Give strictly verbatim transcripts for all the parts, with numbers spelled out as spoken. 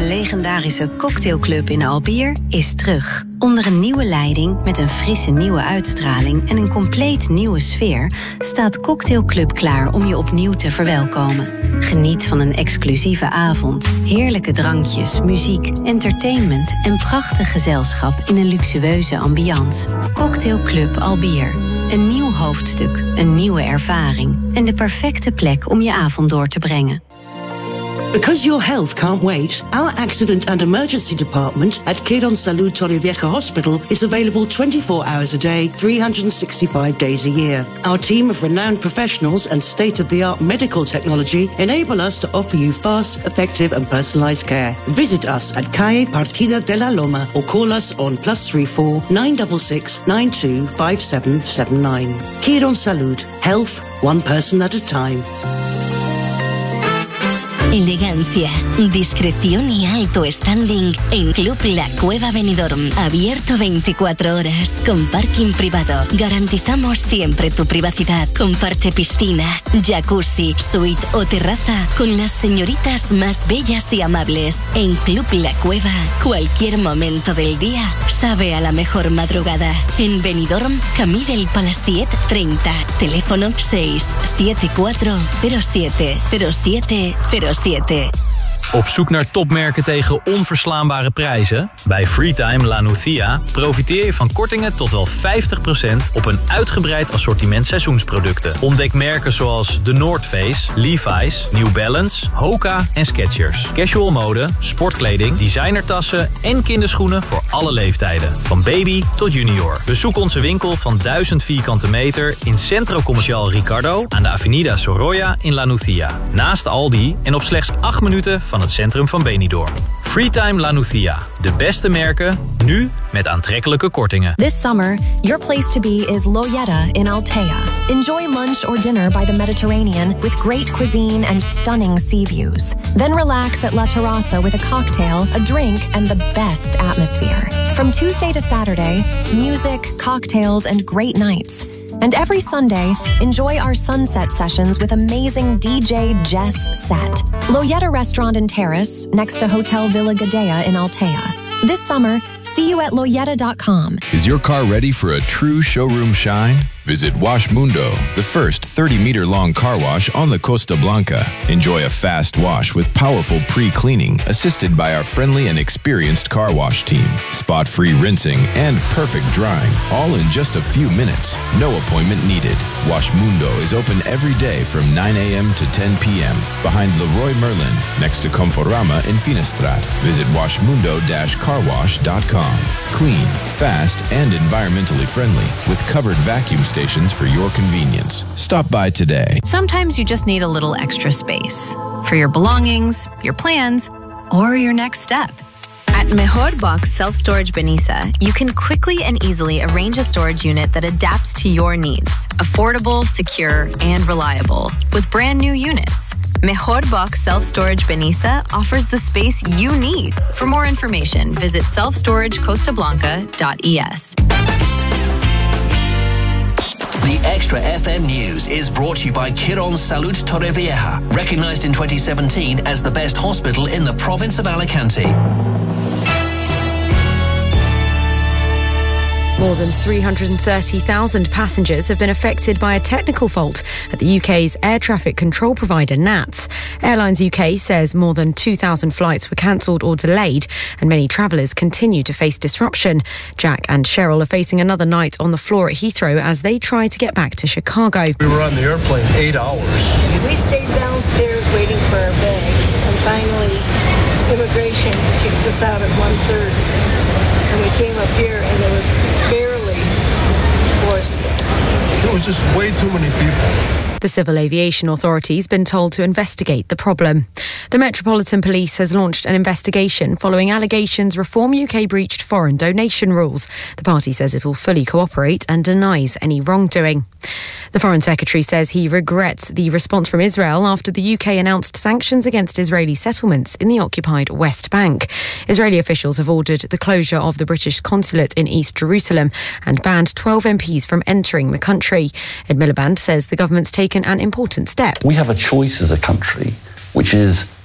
De legendarische cocktailclub in Albier is terug. Onder een nieuwe leiding, met een frisse nieuwe uitstraling en een compleet nieuwe sfeer, staat Cocktail Club klaar om je opnieuw te verwelkomen. Geniet van een exclusieve avond, heerlijke drankjes, muziek, entertainment en prachtig gezelschap in een luxueuze ambiance. Cocktail Club Albier. Een nieuw hoofdstuk, een nieuwe ervaring en de perfecte plek om je avond door te brengen. Because your health can't wait, our accident and emergency department at Quirónsalud Torrevieja Hospital is available twenty-four hours a day, three hundred sixty-five days a year. Our team of renowned professionals and state-of-the-art medical technology enable us to offer you fast, effective and personalized care. Visit us at Calle Partida de la Loma or call us on plus three four nine six six nine two five seven seven nine. Quirónsalud, health one person at a time. Elegancia, discreción y alto standing en Club La Cueva Benidorm. Abierto veinticuatro horas, con parking privado. Garantizamos siempre tu privacidad. Comparte piscina, jacuzzi, suite o terraza con las señoritas más bellas y amables. En Club La Cueva, cualquier momento del día sabe a la mejor madrugada. En Benidorm, Camí del Palaciet treinta. Teléfono seis siete cuatro cero siete cero siete cero siete. Op zoek naar topmerken tegen onverslaanbare prijzen? Bij Freetime La Nucia profiteer je van kortingen tot wel vijftig procent op een uitgebreid assortiment seizoensproducten. Ontdek merken zoals The North Face, Levi's, New Balance, Hoka en Skechers. Casual mode, sportkleding, designertassen en kinderschoenen voor alle leeftijden. Van baby tot junior. Bezoek onze winkel van duizend vierkante meter in Centro Comercial Ricardo aan de Avenida Sorolla in La Nucia. Naast Aldi en op slechts acht minuten van het centrum van Benidorm. Freetime La Nucia. De beste merken, nu met aantrekkelijke kortingen. This summer, your place to be is Loyetta in Altea. Enjoy lunch or dinner by the Mediterranean with great cuisine and stunning sea views. Then relax at La Terraza with a cocktail, a drink, and the best atmosphere. From Tuesday to Saturday, music, cocktails, and great nights. And every Sunday, enjoy our sunset sessions with amazing D J Jess Set. Loyetta Restaurant and Terrace, next to Hotel Villa Gadea in Altea. This summer, see you at loyetta dot com. Is your car ready for a true showroom shine? Visit Wash Mundo, the first thirty-meter-long car wash on the Costa Blanca. Enjoy a fast wash with powerful pre-cleaning, assisted by our friendly and experienced car wash team. Spot-free rinsing and perfect drying, all in just a few minutes. No appointment needed. Wash Mundo is open every day from nine a.m. to ten p.m. behind Leroy Merlin, next to Conforama in Finestrat. Visit wash mundo dash car wash dot com. Clean, fast, and environmentally friendly with covered vacuum stations for your convenience. Stop by today. Sometimes you just need a little extra space for your belongings, your plans, or your next step. At Mejor Box Self-Storage Benissa, you can quickly and easily arrange a storage unit that adapts to your needs. Affordable, secure, and reliable. With brand new units. Mejor Box Self-Storage Benissa offers the space you need. For more information, visit self storage costa blanca dot e s. The Extra F M News is brought to you by Quirónsalud Torrevieja, recognized in twenty seventeen as the best hospital in the province of Alicante. More than three hundred thirty thousand passengers have been affected by a technical fault at the U K's air traffic control provider N A T S. Airlines U K says more than two thousand flights were cancelled or delayed, and many travellers continue to face disruption. Jack and Cheryl are facing another night on the floor at Heathrow as they try to get back to Chicago. We were on the airplane eight hours. We stayed downstairs waiting for our bags, and finally immigration kicked us out at one thirty. And we came up here and there was barely floor space. There was just way too many people. The Civil Aviation Authority's been told to investigate the problem. The Metropolitan Police has launched an investigation following allegations Reform U K breached foreign donation rules. The party says it will fully cooperate and denies any wrongdoing. The Foreign Secretary says he regrets the response from Israel after the U K announced sanctions against Israeli settlements in the occupied West Bank. Israeli officials have ordered the closure of the British consulate in East Jerusalem and banned twelve M Ps from entering the country. Ed Miliband says the government's taken an important step. We have a choice as a country, which is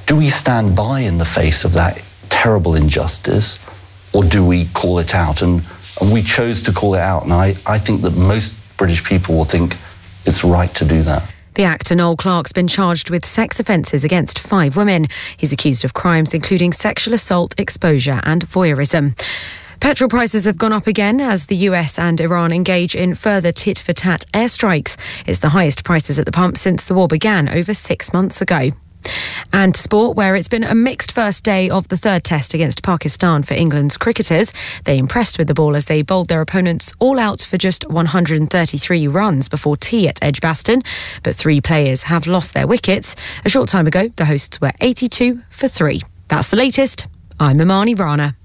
Do we stand by in the face of that terrible injustice, or do we call it out? And, and we chose to call it out, and I, I think that most British people will think it's right to do that. The actor Noel Clarke's been charged with sex offences against five women. He's accused of crimes including sexual assault, exposure and voyeurism. Petrol prices have gone up again as the U S and Iran engage in further tit-for-tat airstrikes. It's the highest prices at the pump since the war began over six months ago. And sport, where it's been a mixed first day of the third test against Pakistan for England's cricketers. They impressed with the ball as they bowled their opponents all out for just one hundred thirty-three runs before tea at Edgbaston. But three players have lost their wickets. A short time ago, the hosts were eighty-two for three. That's the latest. I'm Imani Rana.